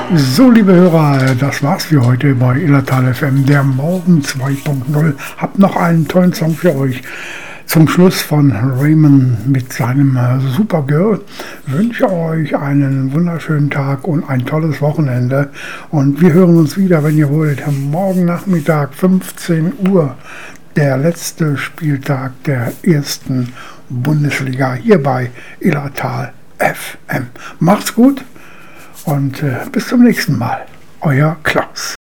So, liebe Hörer, das war's für heute bei Illertal FM, der Morgen 2.0. Hab noch einen tollen Song für euch. Zum Schluss von Raymond mit seinem Supergirl. Wünsche euch einen wunderschönen Tag und ein tolles Wochenende. Und wir hören uns wieder, wenn ihr wollt, morgen Nachmittag 15 Uhr. Der letzte Spieltag der ersten Bundesliga hier bei Illertal FM. Macht's gut und bis zum nächsten Mal. Euer Klaus.